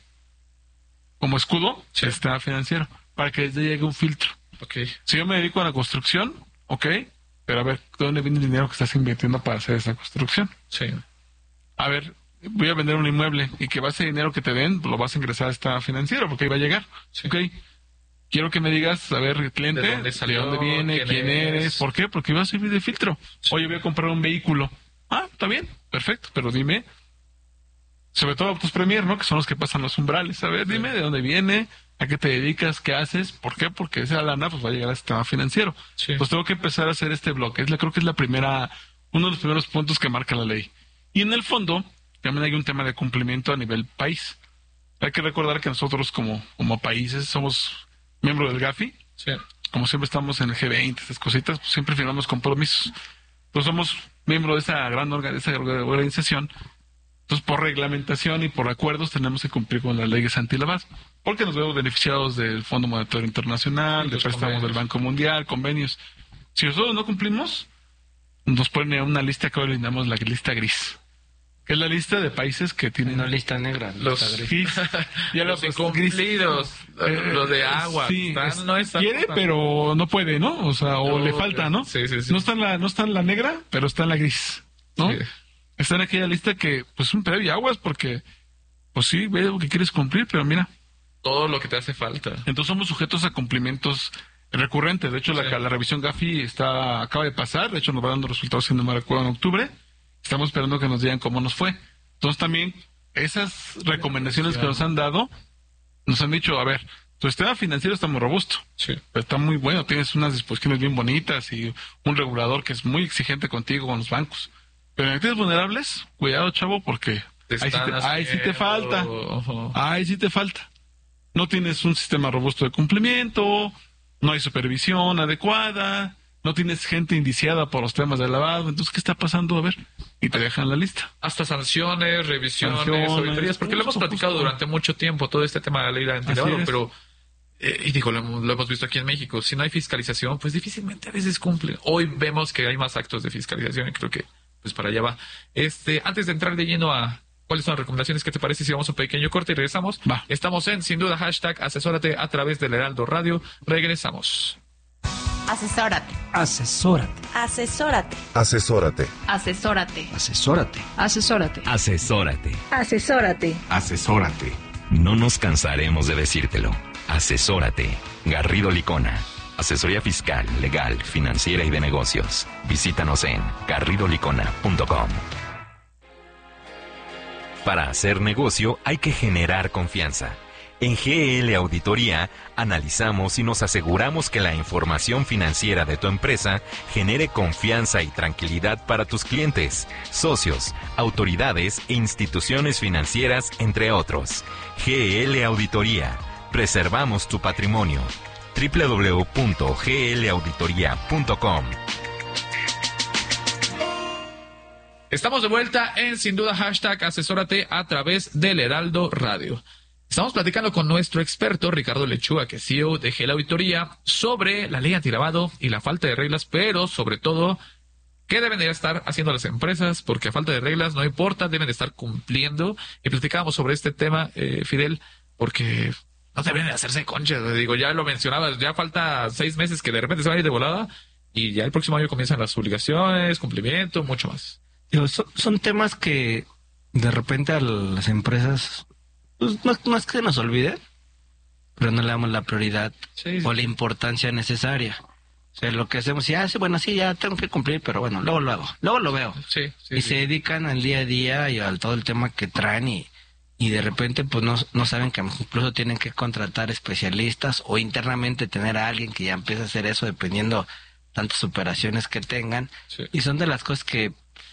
escudo del sistema financiero, para que desde llegue un filtro. Si yo me dedico a la construcción, pero a ver, ¿de dónde viene el dinero que estás invirtiendo para hacer esa construcción? A ver, voy a vender un inmueble y que ese dinero que te den lo vas a ingresar a esta financiero porque ahí va a llegar. Quiero que me digas, a ver, cliente, ¿de dónde salió? ¿De dónde viene? ¿Quién eres? ¿Por qué? Porque va a servir de filtro. Oye, voy a comprar un vehículo. Está bien, perfecto, pero dime, sobre todo Autos Premier, ¿no? Que son los que pasan los umbrales. A ver, dime de dónde viene, a qué te dedicas, qué haces, ¿por qué? Porque esa lana pues va a llegar al sistema financiero. Pues tengo que empezar a hacer este bloque. Creo que es uno de los primeros puntos que marca la ley. Y en el fondo, también hay un tema de cumplimiento a nivel país. Hay que recordar que nosotros como países somos miembro del Gafi. Sí. Como siempre estamos en el G20, estas cositas, pues siempre firmamos compromisos. Pues somos miembro de esa gran organización. Entonces, por reglamentación y por acuerdos, tenemos que cumplir con las leyes antilavado. Porque nos vemos beneficiados del Fondo Monetario Internacional, de préstamos del Banco Mundial, convenios. Si nosotros no cumplimos, nos ponen una lista que hoy le llamamos la lista gris. Que es la lista de países que tienen... No lista negra. Los incumplidos, lo de agua. Sí, no está, quiere, pero no puede, ¿no? O sea, o le falta, ¿no? Sí. No está en la negra, pero está en la gris, ¿no? Sí. Está en aquella lista que, pues, un pedo y aguas, porque, pues sí, veo que quieres cumplir, pero mira. Todo lo que te hace falta. Entonces somos sujetos a cumplimientos recurrentes. De hecho, la revisión Gafi acaba de pasar. De hecho, nos va dando resultados, si no me recuerdo, en octubre. Estamos esperando que nos digan cómo nos fue. Entonces también esas recomendaciones que nos han dado, nos han dicho, a ver, tu sistema financiero está muy robusto, está muy bueno, tienes unas disposiciones bien bonitas y un regulador que es muy exigente contigo, con los bancos. Pero en activos vulnerables, cuidado, chavo, porque ahí sí te falta. Ahí sí te falta. No tienes un sistema robusto de cumplimiento, no hay supervisión adecuada, no tienes gente indiciada por los temas de lavado. Entonces, ¿qué está pasando? A ver, y te dejan la lista. Hasta sanciones, revisiones, auditorías, porque lo hemos platicado durante mucho tiempo, todo este tema de la ley de antilavado, pero, y digo, lo hemos visto aquí en México, si no hay fiscalización, pues difícilmente a veces cumplen. Hoy vemos que hay más actos de fiscalización y creo que, pues para allá va. Antes de entrar de lleno a cuáles son las recomendaciones, ¿qué te parece si vamos a un pequeño corte y regresamos? Va. Estamos sin duda, #asesórate a través del Heraldo Radio. Regresamos. Asesórate. Asesórate. Asesórate. Asesórate. Asesórate. Asesórate. Asesórate. Asesórate. Asesórate. Asesórate. No nos cansaremos de decírtelo. Asesórate. Garrido Licona. Asesoría fiscal, legal, financiera y de negocios. Visítanos en garridolicona.com. Para hacer negocio hay que generar confianza. En GL Auditoría analizamos y nos aseguramos que la información financiera de tu empresa genere confianza y tranquilidad para tus clientes, socios, autoridades e instituciones financieras, entre otros. GL Auditoría. Preservamos tu patrimonio. www.glauditoria.com. Estamos de vuelta en Sin Duda #asesórate a través del Heraldo Radio. Estamos platicando con nuestro experto Ricardo Lechuga, que es CEO de GL Auditoría, sobre la ley antilavado y la falta de reglas, pero sobre todo, ¿qué deben de estar haciendo las empresas? Porque a falta de reglas no importa, deben de estar cumpliendo. Y platicábamos sobre este tema, Fidel, porque no deben de hacerse conchas. Digo, ya lo mencionabas, ya falta 6 meses que de repente se va a ir de volada y ya el próximo año comienzan las obligaciones, cumplimiento, mucho más. Son temas que de repente a las empresas, pues, no es que se nos olvide, pero no le damos la prioridad o la importancia necesaria. O sea, lo que hacemos, ya tengo que cumplir, pero bueno, luego lo hago, luego lo veo. Y se dedican al día a día y al todo el tema que traen y de repente pues no saben que incluso tienen que contratar especialistas o internamente tener a alguien que ya empiece a hacer eso dependiendo tantas operaciones que tengan. Y son de las cosas que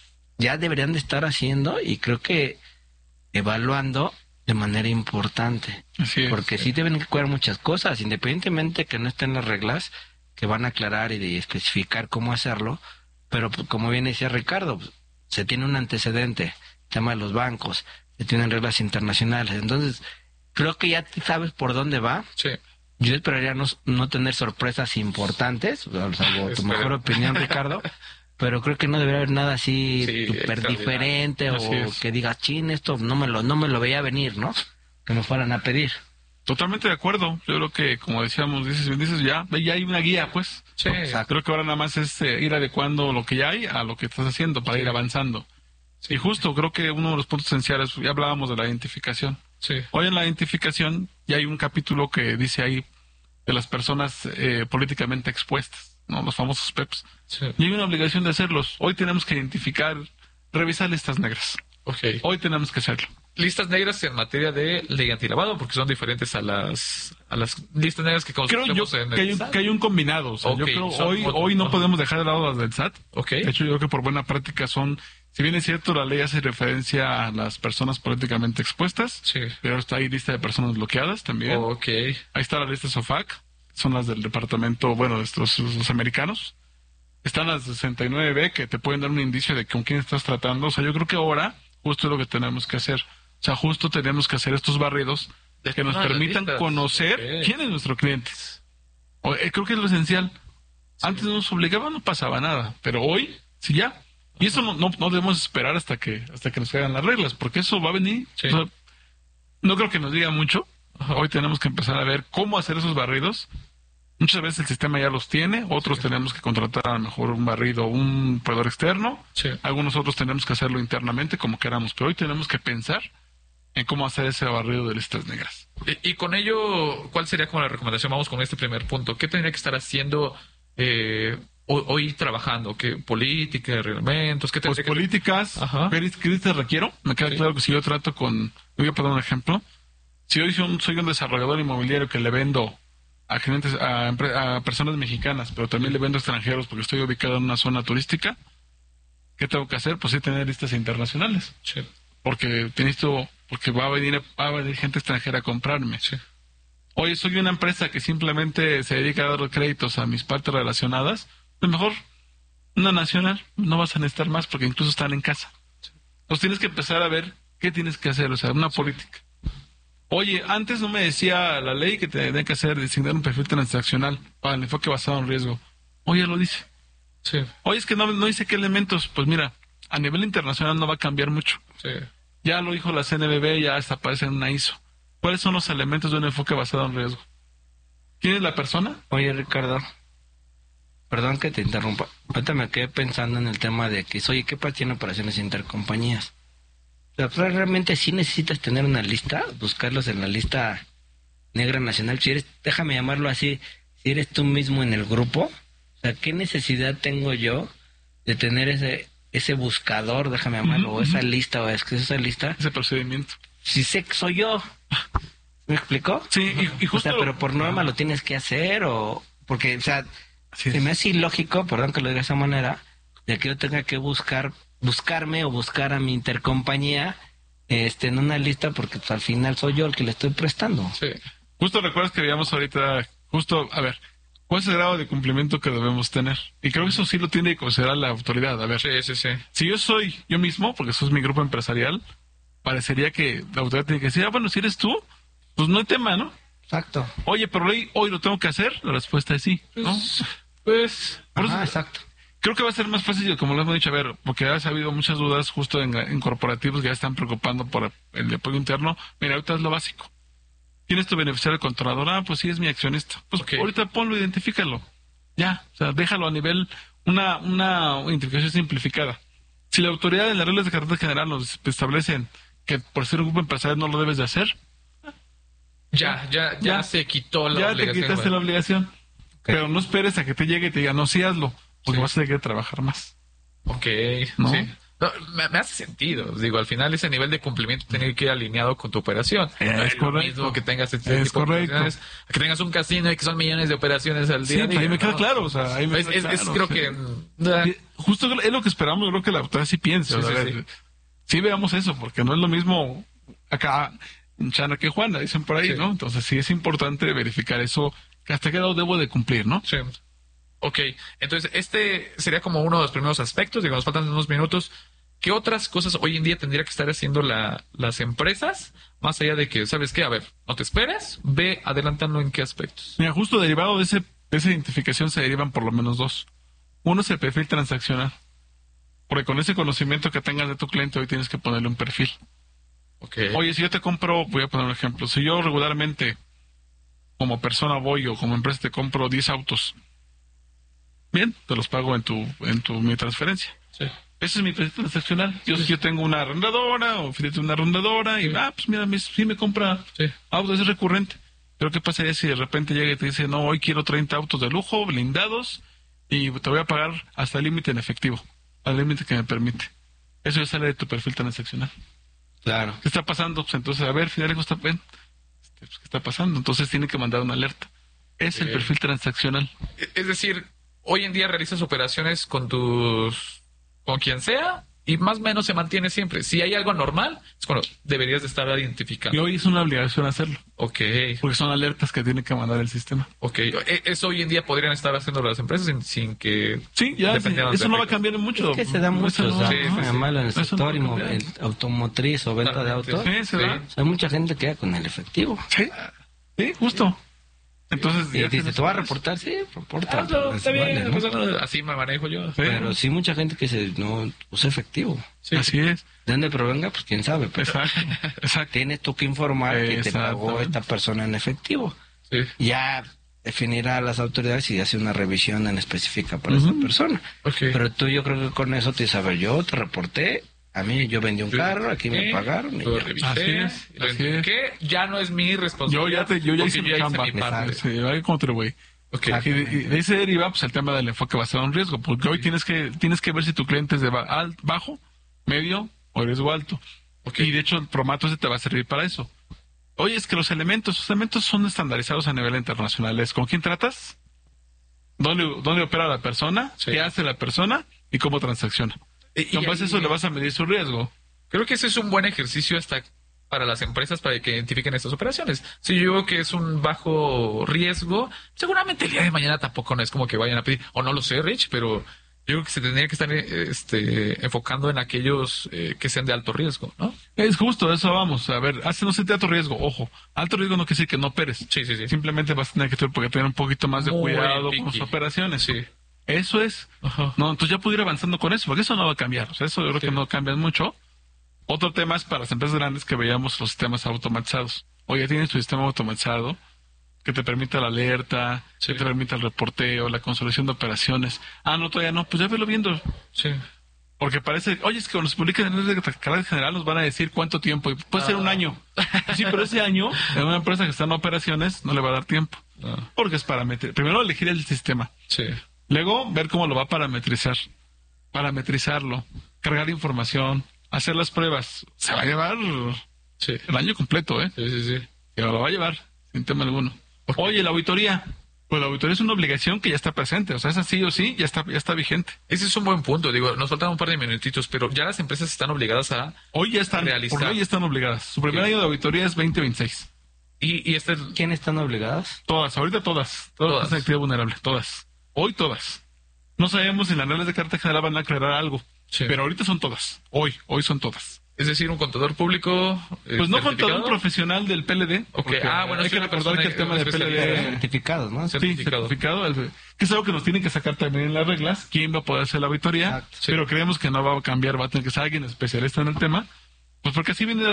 ya deberían de estar haciendo y creo que evaluando de manera importante. Porque sí deben cuidar muchas cosas, independientemente que no estén las reglas, que van a aclarar y especificar cómo hacerlo, pero pues, como bien decía Ricardo, pues, se tiene un antecedente, el tema de los bancos, se tienen reglas internacionales, entonces creo que ya sabes por dónde va. Yo esperaría no tener sorpresas importantes, salvo tu mejor opinión, Ricardo, pero creo que no debería haber nada así súper diferente o que digas, chin, esto no me lo veía venir, ¿no? Que me fueran a pedir. Totalmente de acuerdo. Yo creo que, como decíamos, dices ya hay una guía, pues. Creo que ahora nada más es ir adecuando lo que ya hay a lo que estás haciendo para ir avanzando. Y justo, creo que uno de los puntos esenciales, ya hablábamos de la identificación. Hoy en la identificación ya hay un capítulo que dice ahí de las personas políticamente expuestas, ¿no? Los famosos PEPs. Y hay una obligación de hacerlos. Hoy tenemos que identificar, revisar listas negras. Hoy tenemos que hacerlo. Listas negras en materia de ley antilavado, porque son diferentes a las listas negras que conocemos en el SAT. Que hay un combinado. O sea, yo creo hoy no podemos dejar de lado las del SAT. De hecho, yo creo que por buena práctica son, si bien es cierto, la ley hace referencia a las personas políticamente expuestas, pero está ahí lista de personas bloqueadas también. Ahí está la lista SOFAC. son las del departamento, bueno, los americanos. Están las 69B, que te pueden dar un indicio de con quién estás tratando. O sea, yo creo que ahora justo es lo que tenemos que hacer. O sea, justo tenemos que hacer estos barridos que nos permitan conocer quién es nuestro cliente. Creo que es lo esencial. Antes nos obligaba, no pasaba nada, pero hoy, sí ya. Y eso no debemos esperar hasta que nos hagan las reglas, porque eso va a venir. Sí. O sea, no creo que nos diga mucho. Hoy tenemos que empezar a ver cómo hacer esos barridos. Muchas veces el sistema ya los tiene, otros tenemos que contratar a lo mejor un barrido, un proveedor externo. Sí. Algunos otros tenemos que hacerlo internamente como queramos, pero hoy tenemos que pensar en cómo hacer ese barrido de listas negras. Y con ello, ¿cuál sería como la recomendación? Vamos con este primer punto. ¿Qué tendría que estar haciendo hoy trabajando? ¿Qué política, reglamentos? ¿Qué Pues políticas, ¿qué te requiero? Me queda claro que si yo trato voy a poner un ejemplo. Si hoy soy un desarrollador inmobiliario que le vendo a clientes, a personas mexicanas, pero también le vendo a extranjeros porque estoy ubicado en una zona turística, ¿qué tengo que hacer? Pues sí, tener listas internacionales. Sí. Porque va a venir gente extranjera a comprarme. Sí. Oye, soy una empresa que simplemente se dedica a dar créditos a mis partes relacionadas, pues mejor una nacional, no vas a necesitar más porque incluso están en casa. Sí. Entonces tienes que empezar a ver qué tienes que hacer, o sea, una política. Oye, antes no me decía la ley que tenía que hacer, designar un perfil transaccional para el enfoque basado en riesgo. Oye, ya lo dice. Sí. Oye, es que no dice qué elementos. Pues mira, a nivel internacional no va a cambiar mucho. Sí. Ya lo dijo la CNBB, ya hasta aparece en una ISO. ¿Cuáles son los elementos de un enfoque basado en riesgo? ¿Quién es la persona? Oye, Ricardo, perdón que te interrumpa. Ahorita me quedé pensando en el tema de que, oye, ¿qué pasa en operaciones intercompañías? O sea, pues, realmente sí necesitas tener una lista, buscarlos en la lista negra nacional. Si eres, déjame llamarlo así, si eres tú mismo en el grupo, o sea, ¿qué necesidad tengo yo de tener ese buscador, déjame llamarlo, o esa lista, o esa lista? Ese procedimiento. Si sé que soy yo. ¿Me explicó? Sí, y justo... O sea, pero por norma lo tienes que hacer, o... Porque, o sea, se me hace ilógico, perdón que lo diga de esa manera, de que yo tenga que buscarme o buscar a mi intercompañía en una lista, porque pues, al final soy yo el que le estoy prestando. Sí. Justo recuerdas que veíamos ahorita, a ver, ¿cuál es el grado de cumplimiento que debemos tener? Y creo que eso sí lo tiene que considerar la autoridad. A ver, sí. Si yo soy yo mismo, porque eso es mi grupo empresarial, parecería que la autoridad tiene que decir, bueno, si eres tú, pues no hay tema, ¿no? Exacto. Oye, pero hoy lo tengo que hacer. La respuesta es sí, ¿no? Pues exacto. Creo que va a ser más fácil, como lo hemos dicho, a ver, porque ha habido muchas dudas justo en corporativos que ya están preocupando por el apoyo interno. Mira, ahorita es lo básico. ¿Quién es tu beneficiario controlador? Pues sí, es mi accionista. Pues ahorita ponlo, identifícalo. Ya, o sea, déjalo a nivel, una identificación simplificada. Si la autoridad en las reglas de carácter general nos establecen que por ser un grupo empresarial no lo debes de hacer, ya se quitó la obligación. Ya te quitaste la obligación. Okay. Pero no esperes a que te llegue y te diga, no, sí hazlo, porque vas a tener que trabajar más. Ok, ¿no? Sí. No, me hace sentido. Digo, al final ese nivel de cumplimiento tiene que ir alineado con tu operación. Es correcto. Lo mismo que tengas este tipo de operaciones, que tengas un casino y que son millones de operaciones al día. Sí, ahí me queda claro. O sea, ahí me queda claro. Creo que... Justo es lo que esperamos, creo que la autoridad sí piensa. Sí veamos eso, porque no es lo mismo acá en Chana que Juana, dicen por ahí, ¿no? Entonces sí es importante verificar eso, que hasta qué grado debo de cumplir, ¿no? Sí. Ok, entonces este sería como uno de los primeros aspectos, digamos, nos faltan unos minutos. ¿Qué otras cosas hoy en día tendría que estar haciendo las empresas? Más allá de que, ¿sabes qué? A ver, no te esperes, ve adelantando en qué aspectos. Mira, justo derivado de esa identificación se derivan por lo menos dos. Uno es el perfil transaccional. Porque con ese conocimiento que tengas de tu cliente, hoy tienes que ponerle un perfil. Okay. Oye, si yo te compro, voy a poner un ejemplo. Si yo regularmente, como persona voy o como empresa te compro 10 autos, bien, te los pago en mi transferencia. Sí. Ese es mi perfil transaccional. Yo tengo una arrendadora o fíjate una arrendadora y, pues mira, sí me compra autos, es recurrente. Pero ¿qué pasaría si de repente llega y te dice, no, hoy quiero 30 autos de lujo, blindados, y te voy a pagar hasta el límite en efectivo, al límite que me permite? Eso ya sale de tu perfil transaccional. Claro. ¿Qué está pasando? Pues entonces, a ver, Fidalgo está bien. ¿Qué está pasando? Entonces tiene que mandar una alerta. Es el perfil transaccional. Es decir, hoy en día realizas operaciones con quien sea, Y más o menos se mantiene siempre. Si hay algo anormal, es cuando deberías de estar identificando. Y hoy es una obligación hacerlo. Ok. Porque son alertas que tiene que mandar el sistema. Ok. Eso hoy en día podrían estar haciendo las empresas sin que... Sí, ya. Eso no va a cambiar en mucho. Es que se da mucho. No, malo en el sector el automotriz o venta de autos. Sí, se da. Hay mucha gente que queda con el efectivo. Sí, justo. Entonces, y dice, ¿te va a reportar? Sí, reporta. Está bien, vale, ¿no? así me manejo yo. Pero sí mucha gente que no usa efectivo. Sí. Así es. ¿De dónde provenga? Pues quién sabe. Pero Exacto. Tienes tú que informar que te pagó esta persona en efectivo. Sí. Ya definirá a las autoridades y hace una revisión en específica para esa persona. Okay. Pero tú, yo creo que con eso te dices, a ver, yo te reporté, a mí yo vendí un carro, aquí me pagaron. Lo revisé, lo indiqué, ya no es mi responsabilidad. Yo ya hice mi chamba. mi parte. Sí, como te lo voy. Okay. Y de ahí se deriva pues el tema del enfoque basado en riesgo, porque hoy tienes que ver si tu cliente es de bajo, medio o riesgo alto. Y de hecho el Promato te va a servir para eso. Oye, es que los elementos son estandarizados a nivel internacional. Es con quién tratas, dónde opera la persona, qué hace la persona y cómo transacciona. Y en base a eso le vas a medir su riesgo. Creo que ese es un buen ejercicio hasta para las empresas para que identifiquen estas operaciones. Si yo veo que es un bajo riesgo, seguramente el día de mañana tampoco no es como que vayan a pedir, o no lo sé, Rich, pero yo creo que se tendría que estar enfocando en aquellos que sean de alto riesgo, ¿no? Es justo, eso vamos. A ver, no sé de alto riesgo, ojo. Alto riesgo no quiere decir que no operes. Sí. Simplemente vas a tener que tener un poquito más de cuidado con sus operaciones. Sí. Eso es. Ajá. No, entonces ya puedo ir avanzando con eso, porque eso no va a cambiar. O sea, eso yo creo que no cambia mucho. Otro tema es para las empresas grandes que veíamos los sistemas automatizados. Oye, tienes tu sistema automatizado que te permite la alerta, que te permite el reporteo, la consolidación de operaciones. No, todavía no. Pues ya velo viendo. Sí. Porque parece, oye, es que cuando se publiquen en el carácter general nos van a decir cuánto tiempo. Y puede ser un año. Sí, pero ese año, en una empresa que está en operaciones, no le va a dar tiempo. Porque es parametrizar. Primero elegir el sistema. Sí. Luego, ver cómo lo va a parametrizarlo, cargar información, hacer las pruebas. Se va a llevar el año completo, ¿eh? Sí. Y lo va a llevar, sin tema alguno. Oye, la auditoría. Pues la auditoría es una obligación que ya está presente. O sea, es así o sí, ya está vigente. Ese es un buen punto. Digo, nos faltan un par de minutitos, pero ya las empresas están obligadas a realizar. Por hoy ya están obligadas. Su primer año de auditoría es 2026. ¿Quiénes están obligadas? Todas, ahorita todas. Todas las actividades vulnerables, todas. Hoy todas. No sabemos si las reglas de carácter general van a aclarar algo, pero ahorita son todas. Hoy son todas. Es decir, un contador público. Pues no contador profesional del PLD. Okay. Bueno, hay que recordar que el tema del PLD. Certificados, ¿no? Sí, certificado. Que es algo que nos tienen que sacar también en las reglas. ¿Quién va a poder hacer la auditoría? Exacto. Pero creemos que no va a cambiar, va a tener que ser alguien especialista en el tema. Pues porque así viene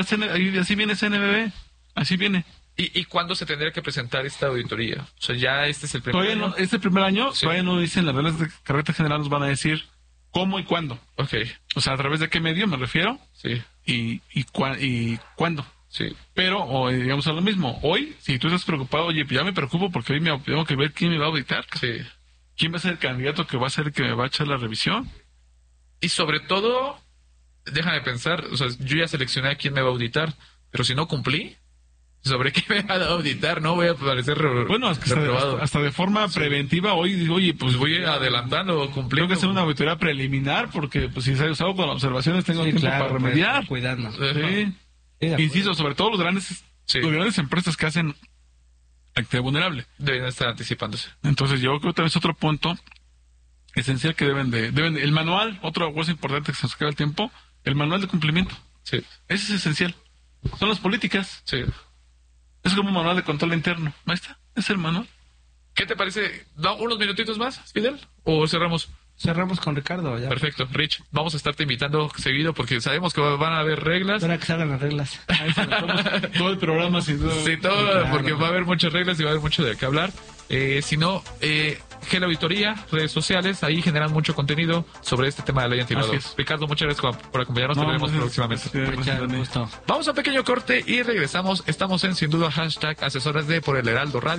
CNBB. Así viene. ¿Y cuándo se tendría que presentar esta auditoría? O sea, ya este es el primer año. No, este primer año todavía no dicen las reglas de carácter general, nos van a decir cómo y cuándo. Ok. O sea, a través de qué medio me refiero. Sí. Y cuándo. Sí. Pero, digamos, a lo mismo. Hoy, si tú estás preocupado, oye, pues ya me preocupo porque hoy tengo que ver quién me va a auditar. Sí. ¿Quién va a ser el candidato que va a ser el que me va a echar la revisión? Y sobre todo, déjame pensar, o sea, yo ya seleccioné a quién me va a auditar, pero si no cumplí, ¿sobre qué me van a auditar? No voy a parecer reprobado. Hasta de forma preventiva, hoy digo, oye, pues voy adelantando, cumpliendo. Tengo que hacer una auditoría preliminar porque pues si se ha usado con observaciones tengo tiempo para remediar. Cuidando. Sí. Insisto, sobre todo los grandes empresas que hacen actividad vulnerable. Deben estar anticipándose. Entonces yo creo que también es otro punto esencial que deben el manual, otra cosa importante que se nos queda el tiempo, el manual de cumplimiento. Sí. Ese es esencial. Son las políticas. Sí. Es como un manual de control interno. Ahí está, es el manual. ¿Qué te parece? ¿Unos minutitos más, Fidel? ¿O cerramos? Cerramos con Ricardo. Ya. Perfecto. Rich, vamos a estarte invitando seguido porque sabemos que van a haber reglas. Para que salgan las reglas. Todo el programa, sin duda. Sí, todo, claro. Porque va a haber muchas reglas y va a haber mucho de qué hablar. Si no, GEL Auditoría, redes sociales, ahí generan mucho contenido sobre este tema de la ley antilavado. Ricardo, muchas gracias por acompañarnos. Te veremos próximamente. Vamos a un pequeño corte y regresamos. Estamos en Sin Duda #Asesoras por el Heraldo Radio.